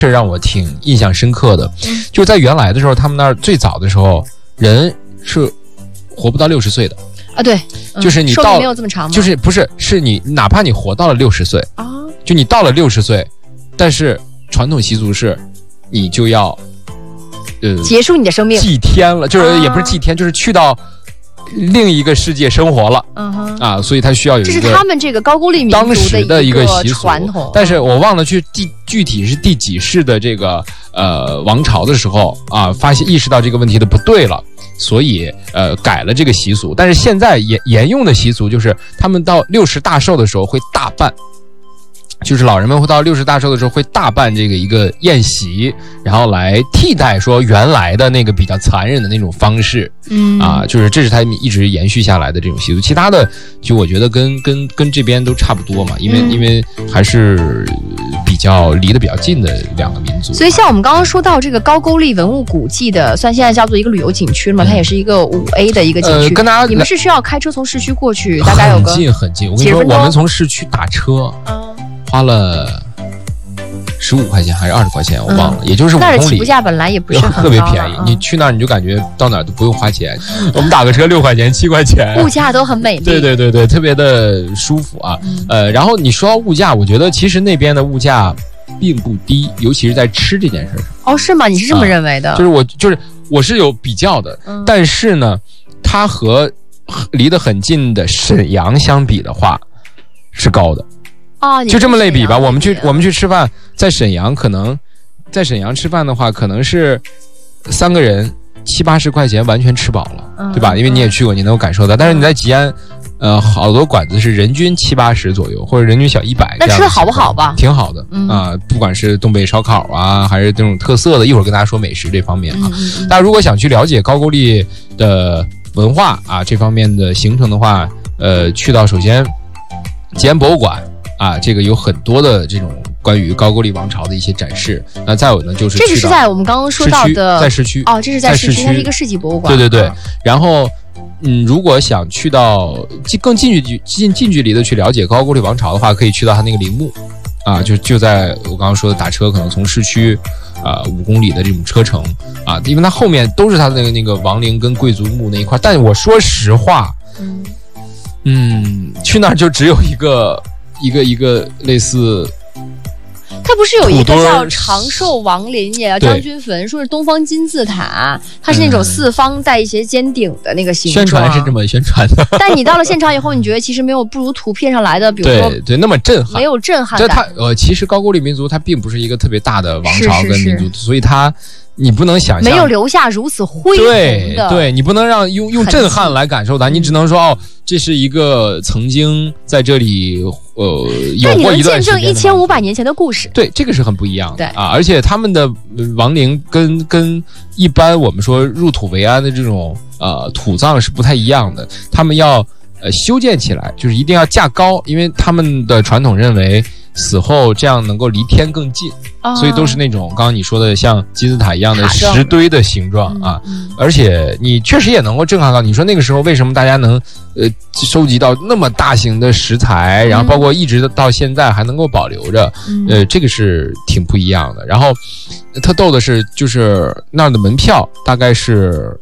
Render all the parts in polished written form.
这让我挺印象深刻的，就在原来的时候，他们那儿最早的时候，人是活不到60岁的啊。对， 就是你到寿命没有这么长吗？ 就是不是是你哪怕你活到了60岁啊， 就你到了60岁，但是传统习俗是，你就要结束你的生命， 祭天了，就是也不是祭天，就是去到另一个世界生活了，啊，所以他需要有一个， 这是他们这个高句丽民族的一个习俗传统， 但是我忘了具体是第几世的这个王朝的时候啊，意识到这个问题的不对了，所以改了这个习俗。但是现在沿用的习俗就是他们到60大寿的时候会大办。就是老人们会到60大寿的时候会大办这个一个宴席，然后来替代说原来的那个比较残忍的那种方式，就是这是他们一直延续下来的这种习俗。其他的就我觉得跟这边都差不多嘛，因为还是离得比较近的两个民族。 所以像我们刚刚说到这个高句丽文物古迹的，算现在叫做一个旅游景区嘛，它也是一个5A 的一个景区。 跟大家你们是需要开车从市区过去，大概有个很近。我跟你说，我们从市区打车，花了15块钱还是20块钱，我忘了，也就是5公里。 那起步价本来也不是很高， 特别便宜。你去那儿你就感觉到哪儿都不用花钱，我们打个车6块钱、7块钱， 物价都很美丽。 对，特别的舒服啊。然后你说到物价，我觉得其实那边的物价并不低，尤其是在吃这件事上。 哦，是吗？你是这么认为的？ 我是有比较的，但是呢，它和离得很近的沈阳相比的话，是高的。就这么类比吧，我们去吃饭，在沈阳吃饭的话，可能是3个人70-80块钱完全吃饱了，对吧？因为你也去过，你能够感受到。但是你在吉安，好多馆子是人均70-80左右，或者人均小100。 那吃的好不好吧？ 挺好的啊，不管是东北烧烤啊，还是这种特色的，一会儿跟大家说美食这方面啊。大家如果想去了解高句丽的文化啊这方面的行程的话，去到首先吉安博物馆。这个有很多的这种关于高句丽王朝的一些展示。那再有呢，就是这个是在我们刚刚说到的在市区哦，这是在市区，它是一个世纪博物馆。 对。然后，如果想去到更近距离的去了解高句丽王朝的话，可以去到它那个陵墓啊，就在我刚刚说的打车可能从市区5公里的这种车程啊，因为它后面都是它的那个王陵跟贵族墓那一块。但我说实话，去那儿就只有一个类似， 它不是有一个叫长寿王陵，也叫将军坟，说是东方金字塔，它是那种4方带一些尖顶的那个形状。 宣传是这么宣传的， 但你到了现场以后，你觉得其实没有不如图片上来的，比如说对那么震撼， 没有震撼感。 其实高句丽民族它并不是一个特别大的王朝跟民族，所以你不能想象没有留下如此恢宏的， 对，你不能让用震撼来感受它，你只能说这是一个曾经在这里有过一段时间的， 你能见证1500年前的故事。 对，这个是很不一样的。 对而且他们的亡灵跟一般我们说入土为安的这种土葬是不太一样的，他们要修建起来，就是一定要架高，因为他们的传统认为死后这样能够离天更近，所以都是那种刚刚你说的像金字塔一样的石堆的形状啊。而且你确实也能够震撼到，你说那个时候为什么大家能收集到那么大型的石材，然后包括一直到现在还能够保留着，这个是挺不一样的。然后特逗的是，就是那儿的门票大概是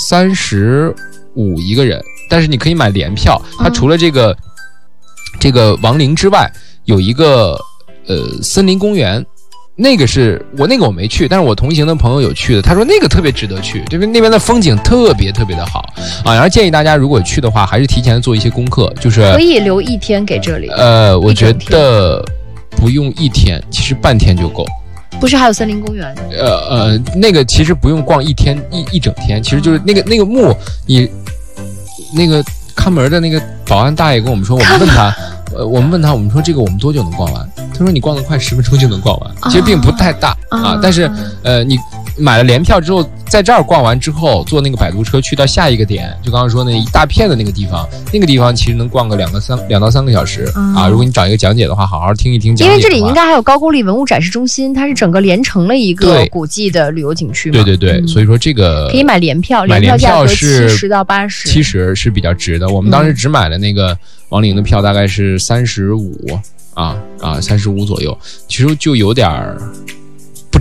35一个人，但是你可以买联票，它除了这个亡灵之外，有一个森林公园，那个我没去，但是我同行的朋友有去的，他说那个特别值得去，这边那边的风景特别特别的好啊。然后建议大家如果去的话，还是提前做一些功课，就是可以留1天给这里。 我觉得不用1天，其实半天就够。 不是还有森林公园？ 那个其实不用逛1天一整天，其实就是那个墓，你那个看门的那个保安大爷跟我们说，我们问他，我们说这个我们多久能逛完？他说你逛得快10分钟就能逛完，其实并不太大但是你买了联票之后，在这儿逛完之后，坐那个摆渡车去到下一个点，就刚刚说那一大片的那个地方，其实能逛个2到3个小时如果你找一个讲解的话，好好听一听讲解。 因为这里应该还有高句丽文物展示中心，它是整个连成了一个古迹的旅游景区嘛。 对，所以说这个可以买联票，联票价格70到80，70 是比较值的。我们当时只买了那个亡灵的票，大概是35。35左右，其实就有点